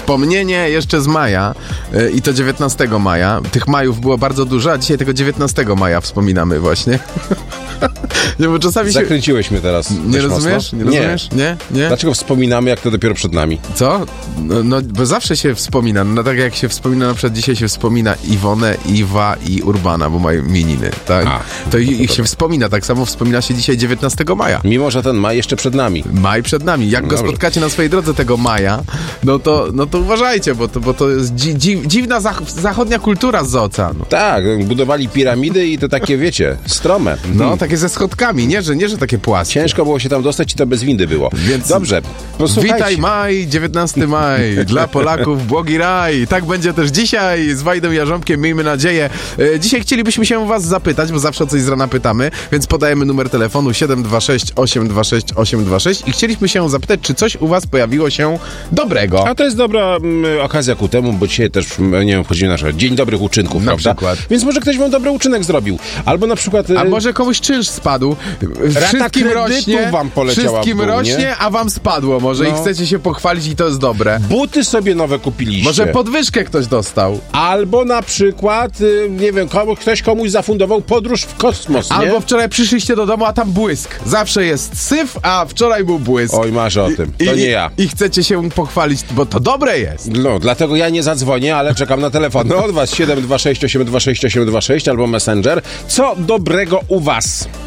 Wspomnienie jeszcze z maja i to 19 maja. Tych majów było bardzo dużo, a dzisiaj tego 19 maja wspominamy właśnie. Nie, bo czasami Zakręciłeś mnie teraz. Nie rozumiesz? Nie rozumiesz? Nie? Dlaczego wspominamy, jak to dopiero przed nami? Co? No, bo zawsze się wspomina. No tak jak się wspomina, na przykład dzisiaj się wspomina Iwonę, Iwa i Urbana, bo mają imieniny, tak? To ich się wspomina. Tak samo wspomina się dzisiaj 19 maja. Mimo, że ten maj jeszcze przed nami. Maj przed nami. Jak go spotkacie na swojej drodze tego maja, no to uważajcie, bo to jest dziwna zachodnia kultura z oceanu. Tak, budowali piramidy i to takie, wiecie, strome. No, takie ze schodkami, nie, że takie płaskie. Ciężko było się tam dostać i to bez windy było. Więc dobrze, witaj maj, 19 maj, dla Polaków błogi raj. Tak będzie też dzisiaj z Wajdem Jarząbkiem, miejmy nadzieję. Dzisiaj chcielibyśmy się was zapytać, bo zawsze o coś z rana pytamy, więc podajemy numer telefonu 726 826 826 i chcieliśmy się zapytać, czy coś u was pojawiło się dobrego. A to jest dobra okazja ku temu, bo dzisiaj też, nie wiem, wchodzimy na Dzień Dobrych Uczynków, na prawda? przykład. Więc może ktoś wam dobry uczynek zrobił. Albo na przykład... A może komuś czynsz spadł. Wszystkim rośnie, wam poleciała wszystkim w dół, rośnie, a wam spadło może i chcecie się pochwalić i to jest dobre. Buty sobie nowe kupiliście. Może podwyżkę ktoś dostał. Albo na przykład, nie wiem, ktoś komuś zafundował podróż w kosmos, nie? Albo wczoraj przyszliście do domu, a tam błysk. Zawsze jest syf, a wczoraj był błysk. Oj, marzę o tym. To nie ja. I chcecie się pochwalić, bo to dobre jest. No, dlatego ja nie zadzwonię, ale czekam na telefon. No, od was 726 826 826 albo Messenger. Co dobrego u was?